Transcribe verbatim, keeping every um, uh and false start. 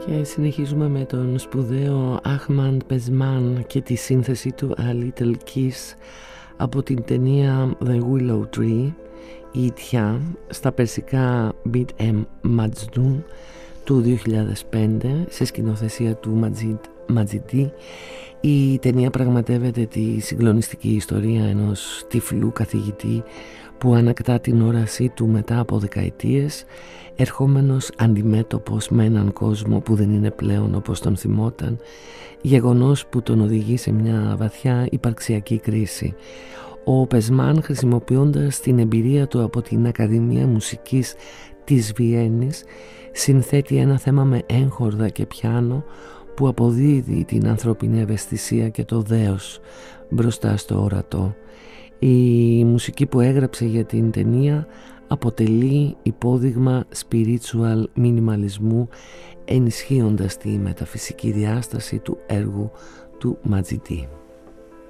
Και συνεχίζουμε με τον σπουδαίο Ahmad Bezman και τη σύνθεση του A Little Kiss από την ταινία The Willow Tree, η Ιτιά, στα περσικά Beat em Majnun του δύο χιλιάδες πέντε σε σκηνοθεσία του Majid Majidi. Η ταινία πραγματεύεται τη συγκλονιστική ιστορία ενός τυφλού καθηγητή που ανακτά την όρασή του μετά από δεκαετίες, ερχόμενος αντιμέτωπος με έναν κόσμο που δεν είναι πλέον όπως τον θυμόταν, γεγονός που τον οδηγεί σε μια βαθιά υπαρξιακή κρίση. Ο Πεσμάν, χρησιμοποιώντας την εμπειρία του από την Ακαδημία Μουσικής της Βιέννης, συνθέτει ένα θέμα με έγχορδα και πιάνο που αποδίδει την ανθρώπινη ευαισθησία και το δέος μπροστά στο ορατό. Η μουσική που έγραψε για την ταινία αποτελεί υπόδειγμα spiritual μινιμαλισμού, ενισχύοντας τη μεταφυσική διάσταση του έργου του Ματζιτή.